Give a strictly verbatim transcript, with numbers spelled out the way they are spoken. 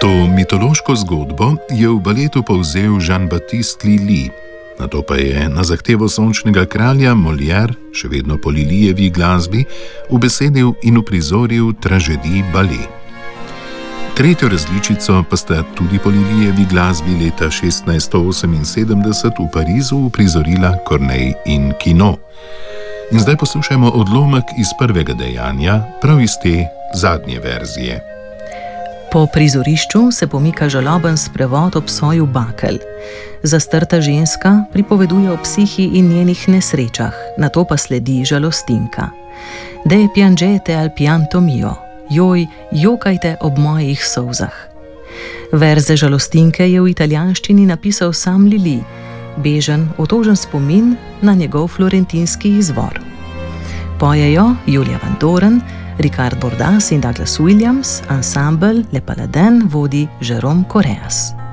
To mitološko zgodbo je v baletu povzel Jean-Baptiste Lully, nato pa je na zahtevo sončnega kralja Molière, še vedno po Lullyjevi glasbi, ubesedil in uprizoril tragedij balet. Tretjo različico pa sta tudi po Lullyjevi glasbi leta šestnajststo oseminsedemdeset v Parizu uprizorila Corneille in Quinault. In zdaj poslušajmo odlomek iz prvega dejanja, prav iz te zadnje verzije. Po prizorišču se pomika žaloben sprevod ob soju bakel. Zastrta ženska pripoveduje o psihi in njenih nesrečah, nato pa sledi žalostinka. De piangete al pianto mio, joj, jokajte ob mojih solzah. Verze žalostinke je v italijanščini napisal sam Lully, bežen, otožen spomin na njegov florentinski izvor. Pojejo Julia Van Doren, Ricard Bordas in Douglas Williams, ansambel Le Paladin vodi Jérôme Correas.